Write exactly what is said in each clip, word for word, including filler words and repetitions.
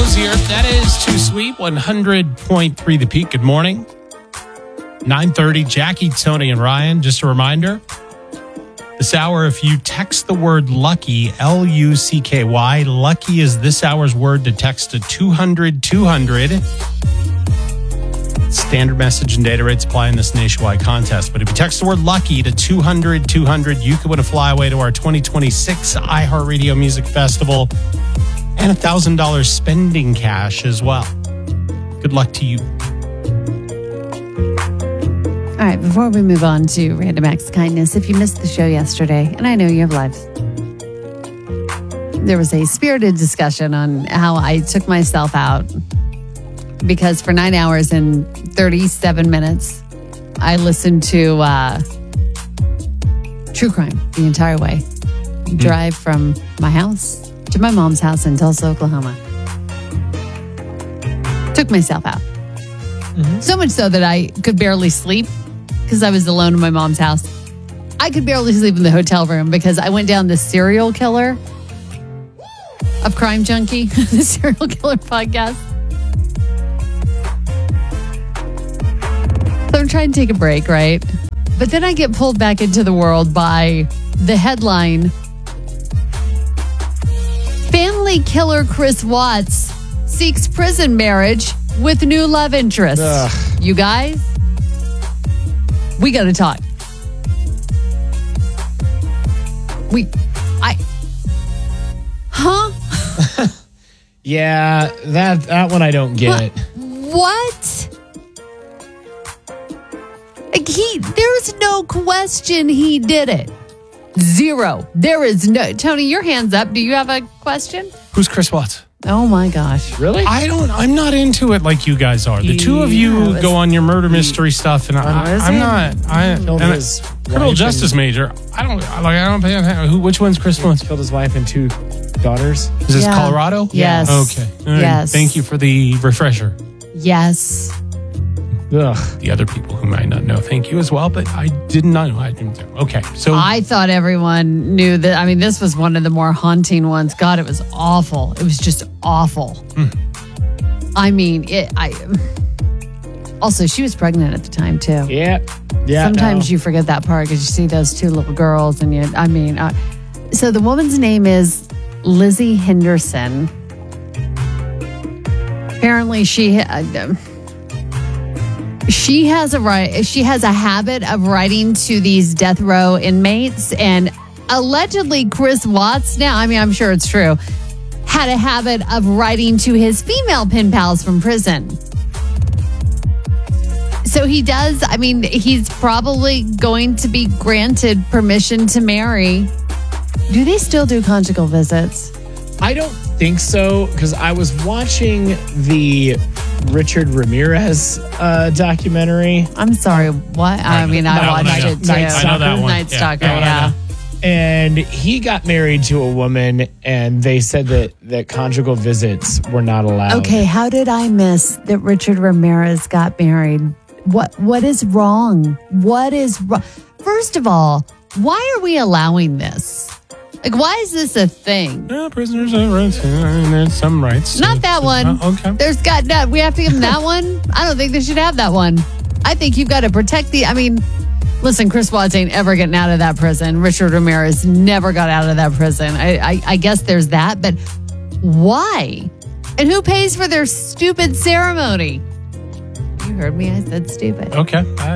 Hozier. That is Too Sweet, one hundred point three The Peak. Good morning. nine thirty, Jackie, Tony, and Ryan. Just a reminder, this hour, if you text the word lucky, L U C K Y, lucky is this hour's word to text to two hundred two hundred. Standard message and data rates apply in this nationwide contest. But if you text the word lucky to two hundred two hundred, you could win a flyaway to our twenty twenty-six iHeartRadio Music Festival and one thousand dollars spending cash as well. Good luck to you. All right, before we move on to Random Acts of Kindness, if you missed the show yesterday, and I know you have lives, there was a spirited discussion on how I took myself out because for nine hours and thirty-seven minutes, I listened to uh, True Crime the entire way. Mm-hmm. Drive from my house to my mom's house in Tulsa, Oklahoma. Took myself out. Mm-hmm. So much so that I could barely sleep because I was alone in my mom's house. I could barely sleep in the hotel room because I went down the serial killer of Crime Junkie, the serial killer podcast. So I'm trying to take a break, right? But then I get pulled back into the world by the headline, Family Killer Chris Watts seeks prison marriage with new love interest. Ugh. You guys, we got to talk. We, I, huh? Yeah, that that one I don't get. What? Like he, there's no question he did it. Zero. There is no. Tony, your hand's up. Do you have a question? Who's Chris Watts? Oh my gosh. Really? I don't, I'm not into it like you guys are. The two of you Yeah, go on your murder mystery stuff, and I, I'm not. I, Killed and his I, criminal wife justice and- major. I don't like. I don't pay attention. Who? Which one's Chris Watts? Killed his wife and two daughters. Is this Yeah. Colorado? Yes. Okay. All right. Yes. Thank you for the refresher. Yes. Ugh. The other people who might not know, thank you as well. But I did not know. I didn't. Okay. So I thought everyone knew that. I mean, this was one of the more haunting ones. God, it was awful. It was just awful. Mm. I mean, it. I. Also, she was pregnant at the time too. Yeah. Yeah. Sometimes no. you forget that part because you see those two little girls, and you. I mean, uh, so the woman's name is Lizzie Henderson. Apparently, she. Uh, She has a right. She has a habit of writing to these death row inmates, and allegedly, Chris Watts. Now, I mean, I'm sure it's true. Had a habit of writing to his female pen pals from prison. So he does. I mean, he's probably going to be granted permission to marry. Do they still do conjugal visits? I don't think so, because I was watching the Richard Ramirez uh, documentary. I'm sorry. What? I mean, I That one watched I know. it too. Night I know that one. Night Yeah, Stalker. that one I Yeah. know. And he got married to a woman, and they said that, that conjugal visits were not allowed. Okay, how did I miss that Richard Ramirez got married? What What is wrong? What is wrong? First of all, why are we allowing this? Like, why is this a thing? Yeah, prisoners have rights. And there's some rights. Not that one. Uh, okay. There's got that. We have to give them that one. I don't think they should have that one. I think you've got to protect the. I mean, listen, Chris Watts ain't ever getting out of that prison. Richard Ramirez never got out of that prison. I, I, I guess there's that, but why? And who pays for their stupid ceremony? You heard me. I said stupid. Okay. I,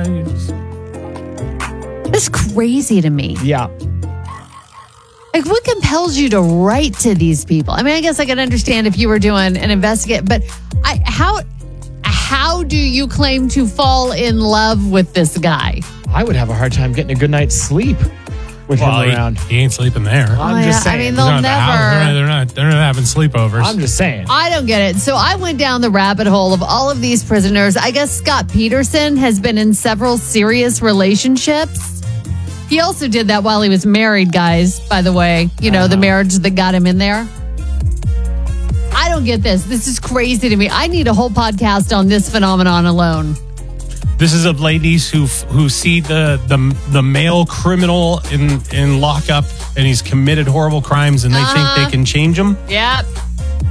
That's crazy to me. Yeah. Like, what compels you to write to these people? I mean, I guess I can understand if you were doing an investigate, but I, how how do you claim to fall in love with this guy? I would have a hard time getting a good night's sleep with well, him he, around. he ain't sleeping there. I'm Oh, just yeah. I saying. mean, He's they'll not at the house. They're not, never. they're not. They're not having sleepovers. I'm just saying. I don't get it. So I went down the rabbit hole of all of these prisoners. I guess Scott Peterson has been in several serious relationships. He also did that while he was married, guys, by the way. You know, uh-huh. the marriage that got him in there. I don't get this. This is crazy to me. I need a whole podcast on this phenomenon alone. This is of ladies who who see the the, the male criminal in, in lockup and he's committed horrible crimes and they Uh-huh. think they can change him. Yep.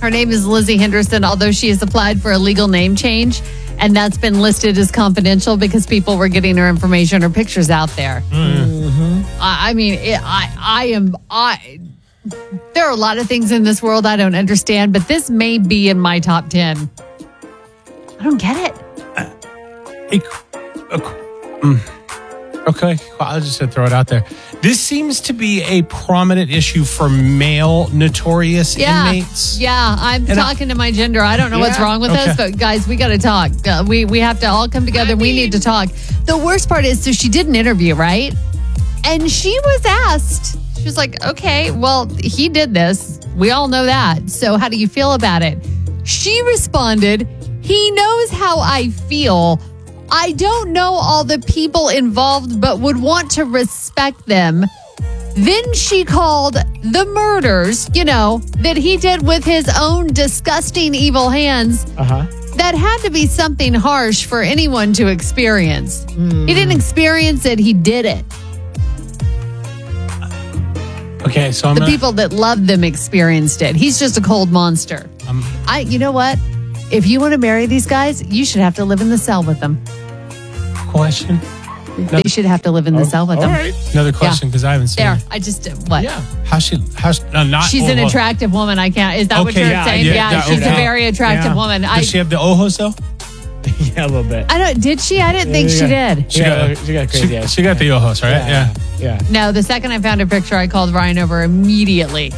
Her name is Lizzie Henderson, although she has applied for a legal name change, and that's been listed as confidential because people were getting her information, her pictures out there. Mm-hmm. I, I mean, it, I, I am, I. There are a lot of things in this world I don't understand, but this may be in my top ten. I don't get it. It, mm. Okay, I'll just throw it out there. This seems to be a prominent issue for male notorious Yeah, inmates. yeah. I'm And I- talking to my gender. I don't know what's Yeah, wrong with okay. us, but guys, we got to talk. Uh, we we have to all come together. I we mean- need to talk. The worst part is, so she did an interview, right? And she was asked. She was like, "Okay, well, he did this. We all know that. So how do you feel about it?" She responded, "He knows how I feel. I don't know all the people involved, but would want to respect them." Then she called the murders, you know, that he did with his own disgusting evil hands. Uh-huh. That had to be something harsh for anyone to experience. He didn't experience it, he did it. Okay, so I'm The gonna, people that loved them experienced it. He's just a cold monster. um, I you know what? If you want to marry these guys, you should have to live in the cell with them. question. They should have to live in the cell with All them. right. Another question because I haven't seen There, it. I just what? Yeah. How she? How she? No, not. She's an ojo. attractive woman. I can't. Is that what Okay, you're yeah, saying? yeah, Yeah, yeah, she's okay. a very attractive Yeah. woman. I, Does she have the ojos though? Yeah, a little bit. I don't. Did she? I didn't think she Yeah. did. She Yeah, got. she got crazy She, eyes. she got the ojos, right? Yeah. Yeah. No, the second I found her picture, I called Ryan over immediately.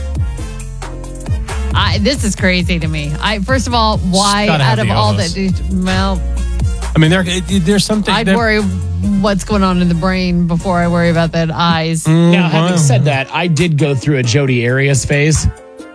I, this is crazy to me. I first of all, why She's gotta out have of the all ojos. that? Well, I mean, there. it- There's something. I'd there- worry what's going on in the brain before I worry about the eyes. Mm, Now, having wow. said that, I did go through a Jodi Arias phase.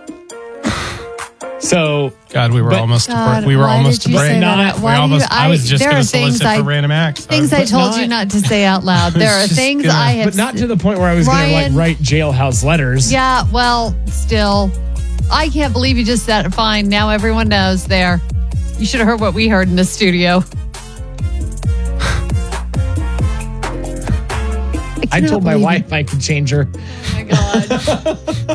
So, God, we were But- almost. to God, bra- we were why almost did you to break. say Not- that? We Why do you, almost. I, was just there going are to solicit things I, for random acts. things I But told not- you not to say out loud. There are Just things gonna- I have. but not to the point where I was going to like Ryan- write jailhouse letters. Yeah, well, still, I can't believe you just said it. Fine, now everyone knows. There, you should have heard what we heard in the studio. I cannot told my believe wife I could change her. Oh my god.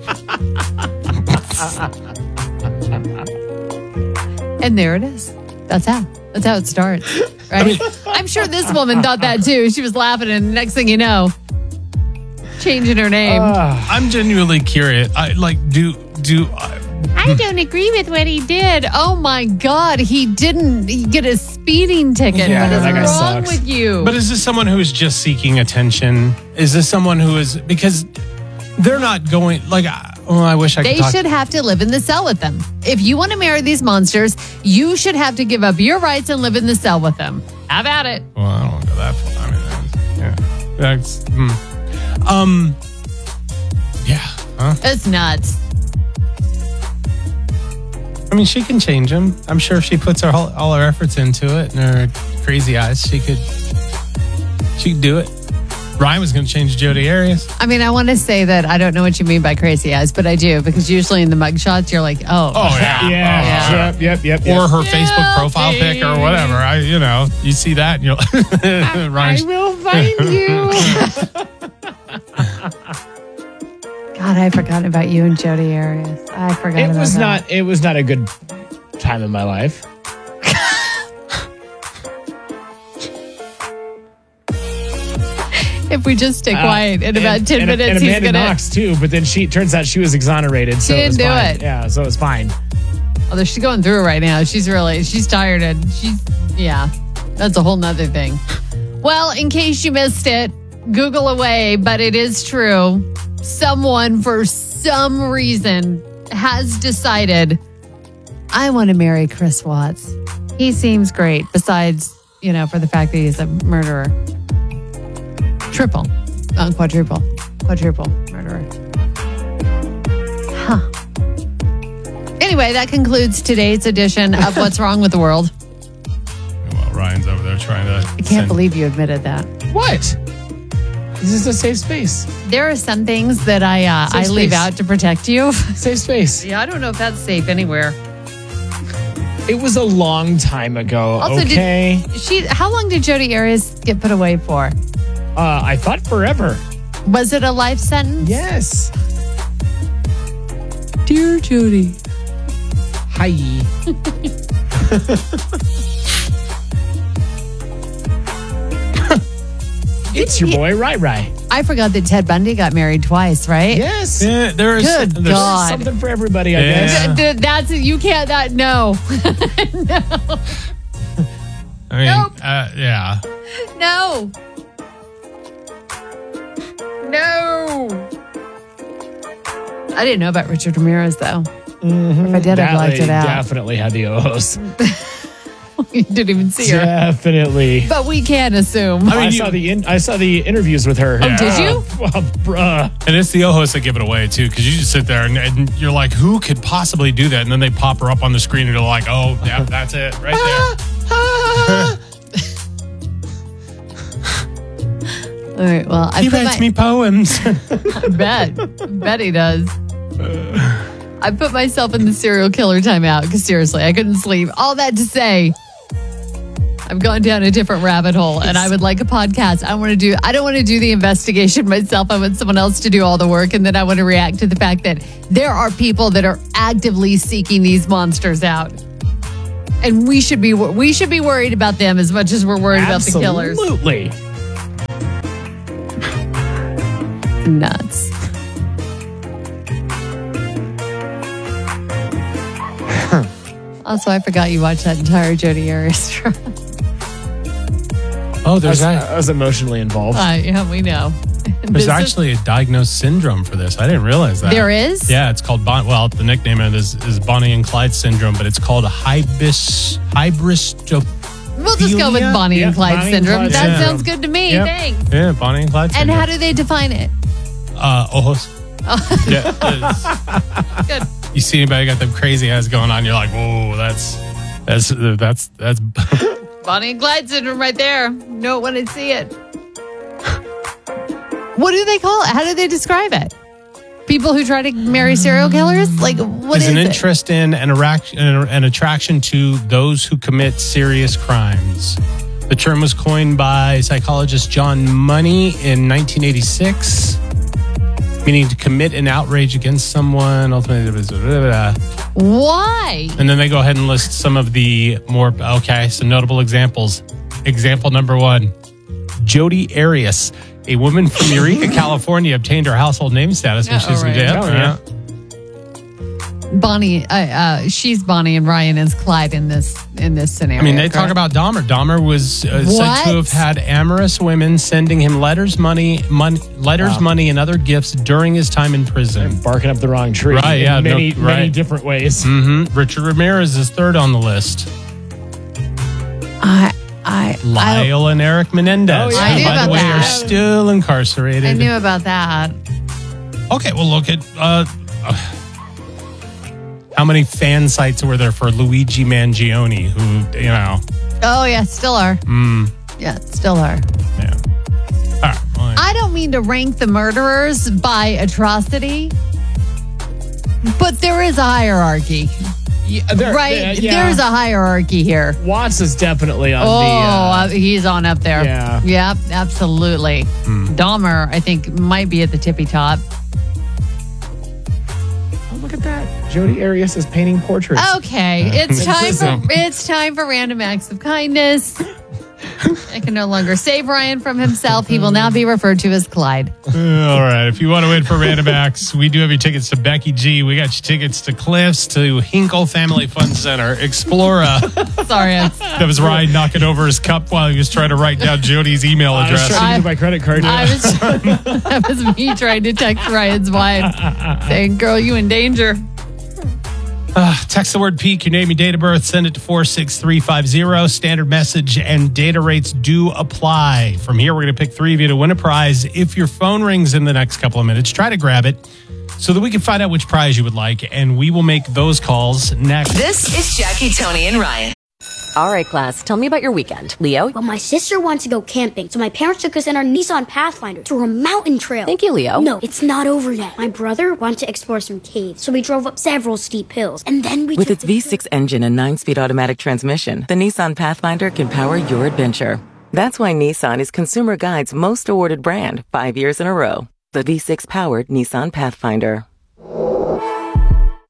And there it is. That's how. That's how it starts. Right? I'm sure this woman thought that too. She was laughing, and next thing you know, changing her name. I'm genuinely curious. I like. Do do. Uh, I don't agree with what he did. Oh my God, he didn't get a speeding ticket. Yeah, what is that guy wrong sucks. with you? But is this someone who is just seeking attention? Is this someone who is because they're not going like? I- Oh, I wish I could. They talk. should have to live in the cell with them. If you want to marry these monsters, you should have to give up your rights and live in the cell with them. Have at it. Well, I don't want to go that far. I mean, that's, yeah, that's. Hmm. Um. Yeah. Huh? It's nuts. I mean, she can change him. I'm sure if she puts her whole, all her efforts into it and her crazy eyes, she could. She could do it. Ryan was going to change Jodi Arias. I mean, I want to say that I don't know what you mean by crazy eyes, but I do because usually in the mugshots, you're like, oh. Oh yeah. Yeah. Oh, Yep. Yep. Yep. Or yep. her Facebook profile pic or whatever. I, you know, you see that and you'll. Ryan, will find you. God, I forgot about you and Jodi Arias. I forgot It about was that. not. It was not a good time in my life. If we just stay quiet in Uh, about and- ten and, minutes, and he's Amanda going to. Knox too, but then she turns out she was exonerated, so She it was didn't do fine. it. Yeah, so it was fine. Although she's going through it right now. She's really, she's tired and she's, yeah, that's a whole nother thing. Well, in case you missed it, Google away, but it is true. Someone, for some reason, has decided, I want to marry Chris Watts. He seems great, besides, you know, for the fact that he's a murderer. Triple, not quadruple, quadruple murderer. Huh. Anyway, that concludes today's edition of What's Wrong with the World. well, Ryan's over there trying to. I can't believe you admitted that. What? This is a safe space. There are some things that I uh, I Safe leave space. out to protect you. Safe space. Yeah, I don't know if that's safe anywhere. It was a long time ago. Also, did- okay. She, how long did Jodi Arias get put away for? uh, I thought forever. Was it a life sentence? Yes. Dear Jodi, Hi. It's your boy, Rai Rai. I forgot that Ted Bundy got married twice, right? Yes. Yeah, there is Good there's God. Something for everybody, I Yeah. guess. Th- th- That's you can't that no. I mean, Nope. uh, yeah. No. No. I didn't know about Richard Ramirez though. Mm-hmm. If I did, I'd blacked They it out. definitely had the O's. You didn't even see her. Definitely. But we can assume. I, mean, saw you- the in, I saw the interviews with her. Oh, did you? Uh, bruh. And it's the O-hosts that give it away, too, because you just sit there and, and you're like, who could possibly do that? And then they pop her up on the screen and you're like, oh, yeah, that's it right there. All right. Well, I He put writes my, me poems. I bet. I bet he does. I put myself in the serial killer timeout because seriously, I couldn't sleep. All that to say, I've gone down a different rabbit hole, and I would like a podcast. I want to do. I don't want to do the investigation myself. I want someone else to do all the work, and then I want to react to the fact that there are people that are actively seeking these monsters out, and we should be we should be worried about them as much as we're worried about the killers. Absolutely. Nuts. Also, I forgot you watched that entire Jodi Arias trial. Oh, I was, there's, a, I was emotionally involved. Uh, yeah, we know. This there's is- actually a diagnosed syndrome for this. I didn't realize that. There is? Yeah, it's called, bon- well, the nickname of it is, is Bonnie and Clyde syndrome, but it's called hybris, hybristophilia. We'll just go with Bonnie Yeah, and Clyde Bonnie and syndrome. Clyde that syndrome. sounds good to me. Yep. Thanks. Yeah, Bonnie and Clyde And syndrome. how do they define it? Uh, ojos. Yeah, it's- Good. you see anybody got them crazy eyes going on, you're like, whoa, that's, that's, that's, that's, Bonnie and Clyde syndrome right there. Know it when I see it. What do they call it? How do they describe it? People who try to marry serial killers? Like, what is is an it? interest in and arac- an an attraction to those who commit serious crimes. The term was coined by psychologist John Money in nineteen eighty-six, meaning to commit an outrage against someone. Ultimately, Why? and then they go ahead and list some of the more, okay, some notable examples. Example number one, Jodi Arias. A woman from Eureka, California, obtained her household name status when Oh, she was in right. jail. Oh, yeah. Bonnie, uh, uh, she's Bonnie and Ryan is Clyde in this in this scenario. I mean, they talk correct? about Dahmer. Dahmer was uh, said What? to have had amorous women sending him letters, money, money, letters, Wow. money, and other gifts during his time in prison. Barking up the wrong tree. Right, in yeah, no, Many, many right. different ways. hmm Richard Ramirez is third on the list. I, I, I, Lyle and Eric Menendez, Oh, yeah. I who, knew by the about way, that. are still incarcerated. I knew about that. Okay, well, look at uh, uh, how many fan sites were there for Luigi Mangione, who, you know, Oh, yeah, still are. mm, Yeah, still are. yeah. All right, well, I don't mean to rank the murderers by atrocity, but there is a hierarchy, Yeah, there- right? yeah, yeah. There's a hierarchy here. Watts is definitely on Oh, the. Uh, uh, he's on up there. Yeah. Yep, absolutely. Dahmer, I think, might be at the tippy top. oh, look at that. Jodi Arias is painting portraits. Okay, it's time for System. it's time for random acts of kindness. I can no longer save Ryan from himself. He will now be referred to as Clyde. all right. If you want to win for Random Acts, we do have your tickets to Becky G. We got your tickets to Cliffs, to Hinkle Family Fun Center, Explora. Sorry, I'm, That was Ryan knocking over his cup while he was trying to write down Jody's email I was address. trying to I- get my credit card. I was that was me trying to text Ryan's wife saying, "Girl, you in danger." Uh, text the word peak, your name, your date of birth, send it to four six three five zero. Standard message and data rates do apply. From here, we're going to pick three of you to win a prize. If your phone rings in the next couple of minutes, try to grab it so that we can find out which prize you would like, and we will make those calls next. This is Jackie, Tony, and Ryan. All right, class, tell me about your weekend. Leo? Well, my sister wants to go camping, so my parents took us in our Nissan Pathfinder to a mountain trail. Thank you, Leo. No, it's not over yet. My brother wanted to explore some caves, so we drove up several steep hills, and then we With took its the V six engine and nine-speed automatic transmission, the Nissan Pathfinder can power your adventure. That's why Nissan is Consumer Guide's most awarded brand five years in a row. The V six-powered Nissan Pathfinder.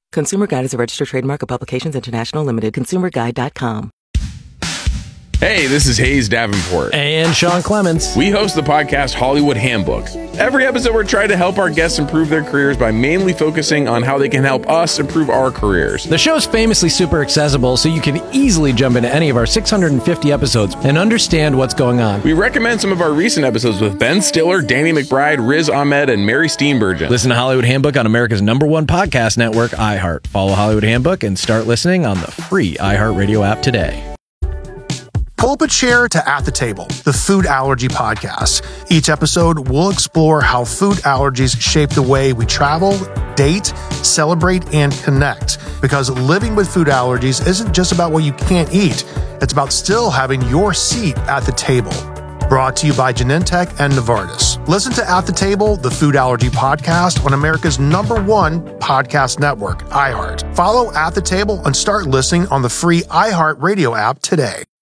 Consumer Guide is a registered trademark of Publications International Limited. consumer guide dot com. Hey, this is Hayes Davenport. And Sean Clements. We host the podcast Hollywood Handbook. Every episode, we're trying to help our guests improve their careers by mainly focusing on how they can help us improve our careers. The show's famously super accessible, so you can easily jump into any of our six hundred fifty episodes and understand what's going on. We recommend some of our recent episodes with Ben Stiller, Danny McBride, Riz Ahmed, and Mary Steenburgen. Listen to Hollywood Handbook on America's number one podcast network, iHeart. Follow Hollywood Handbook and start listening on the free iHeartRadio app today. Pull up a chair to At the Table, the food allergy podcast. Each episode, we'll explore how food allergies shape the way we travel, date, celebrate, and connect. Because living with food allergies isn't just about what you can't eat. It's about still having your seat at the table. Brought to you by Genentech and Novartis. Listen to At the Table, the food allergy podcast on America's number one podcast network, iHeart. Follow At the Table and start listening on the free iHeart Radio app today.